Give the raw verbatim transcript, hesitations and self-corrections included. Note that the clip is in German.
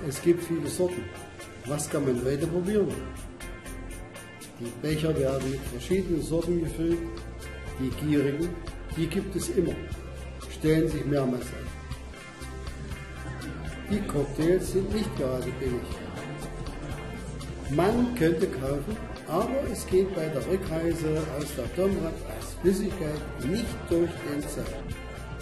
Es gibt viele Sorten. Was kann man weiter probieren? Die Becher werden mit verschiedenen Sorten gefüllt. Die gierigen, die gibt es immer, stellen sich mehrmals ein. Die Cocktails sind nicht gerade billig. Man könnte kaufen, aber es geht bei der Rückreise aus der Domrad als Flüssigkeit nicht durch den Zoll.